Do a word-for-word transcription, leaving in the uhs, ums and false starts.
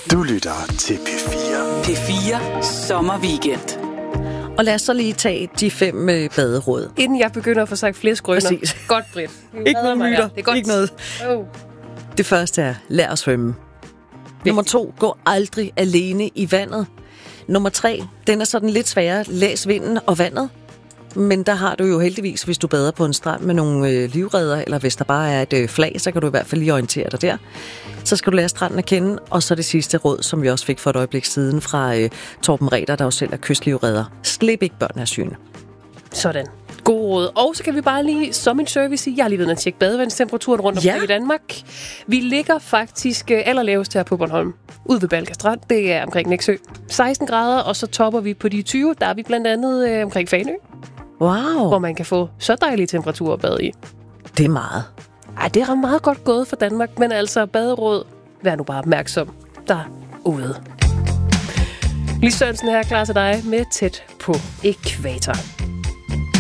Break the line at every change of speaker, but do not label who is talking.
Du lytter til P fire.
P fire Sommerweekend.
Og lad os så lige tage de fem øh, baderåd.
Inden jeg begynder at få sagt flere skrøner.
Præcis.
Godt, Britt.
Ikke nogen myter.
Det er godt.
Ikke noget.
Oh.
Det første er, lær at svømme. Nummer to, gå aldrig alene i vandet. Nummer tre, den er sådan lidt sværere. Læs vinden og vandet. Men der har du jo heldigvis, hvis du bader på en strand med nogle øh, livredder, eller hvis der bare er et øh, flag, så kan du i hvert fald lige orientere dig der. Så skal du lære stranden at kende. Og så det sidste råd, som vi også fik for et øjeblik siden fra øh, Torben Ræder, der jo selv er kystlivredder. Slip ikke børn af syne.
Sådan. God råd. Og så kan vi bare lige som en service sige, jeg har lige været at tjekke badevandstemperaturen rundt omkring
Ja.
i Danmark. Vi ligger faktisk øh, allerlavest her på Bornholm. Ude ved Balka Strand, det er omkring Nexø. seksten grader, og så topper vi på de tyve. Der er vi blandt andet øh, omkring Fanø,
Wow,
hvor man kan få så dejlige temperaturer at bade i.
det er meget.
Ej, det er meget godt gået for Danmark, men altså baderåd, vær nu bare opmærksom derude. Lis Sørensen her klar til dig med Tæt på ækvator.